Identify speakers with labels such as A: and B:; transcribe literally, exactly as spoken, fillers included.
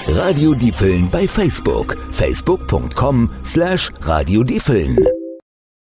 A: Radio Diefeln bei Facebook. facebook punkt com slash Radio Diefeln.